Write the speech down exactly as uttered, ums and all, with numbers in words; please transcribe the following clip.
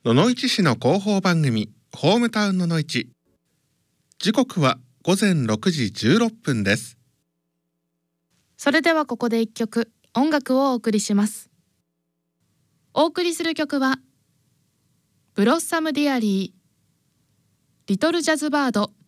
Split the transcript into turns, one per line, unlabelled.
野々市市の広報番組ホームタウン野々市。時刻はごぜんろくじじゅうろっぷんです。
それではここで一曲音楽をお送りします。お送りする曲はブロッサムディアリー、リトルジャズバード